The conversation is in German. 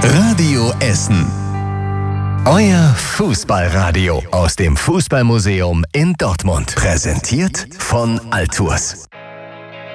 Radio Essen. Euer Fußballradio aus dem Fußballmuseum in Dortmund. Präsentiert von Altours.